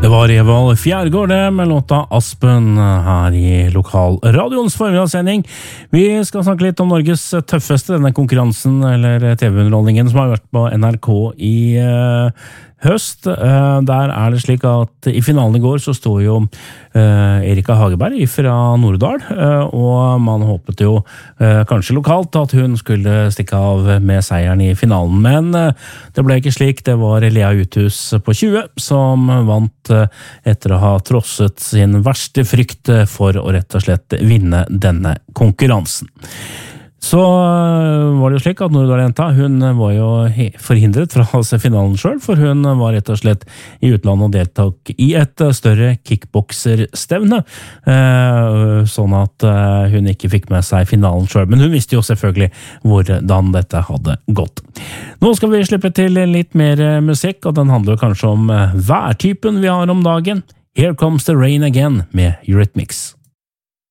Det var Evald Fjærgård med låta Aspen her i lokalradioens formidagssending. Vi skal snakke litt om Norges tøffeste, denne konkurransen eller TV-underholdningen som har vært på NRK i høst. Der det slik at i finalen i går så stod jo Erika Hageberg fra Norddal, og man håpet jo kanskje lokalt at hun skulle stikke av med seieren i finalen, men det ble ikke slik. Det var Lea Uthus på 20 som vant etter å ha trosset sin verste frykt for å rett og slett vinne denne konkurransen. Så var det jo slik at Norddal-jenta, hun var jo forhindret fra å se finalen selv, for hun var rett og slett i utlandet og deltok i et større kickbokserstevne, sånn at hun ikke fikk med seg finalen selv. Men hun visste jo selvfølgelig hvordan dette hadde gått. Nå skal vi slippe til litt mer musikk, og den handler kanskje om værtypen vi har om dagen. Here Comes the Rain Again med Eurythmics.